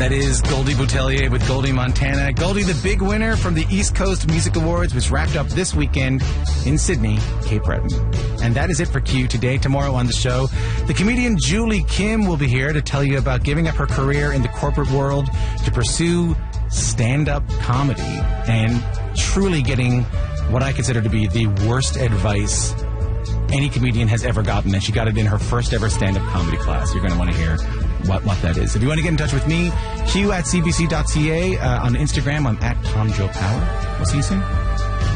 That is Goldie Boutelier with Goldie Montana. Goldie, the big winner from the East Coast Music Awards, which wrapped up this weekend in Sydney, Cape Breton. And that is it for Q today. Tomorrow on the show, the comedian Julie Kim will be here to tell you about giving up her career in the corporate world to pursue stand-up comedy and truly getting what I consider to be the worst advice any comedian has ever gotten, and she got it in her first ever stand-up comedy class. You're going to want to hear what that is. If you want to get in touch with me, Q@cbc.ca. On Instagram, I'm @TomJoePower. We'll see you soon.